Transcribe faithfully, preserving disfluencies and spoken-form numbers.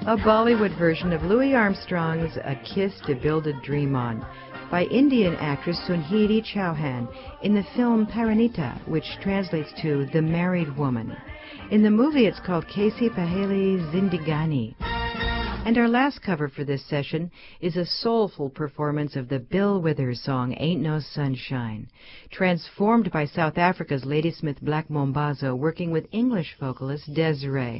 a Bollywood version of Louis Armstrong's A Kiss to Build a Dream On by Indian actress Sunhiti Chauhan in the film Paranita, which translates to The Married Woman. In the movie, it's called Kaisi Paheli Zindagani. And our last cover for this session is a soulful performance of the Bill Withers song Ain't No Sunshine, transformed by South Africa's Ladysmith Black Mambazo working with English vocalist Desiree.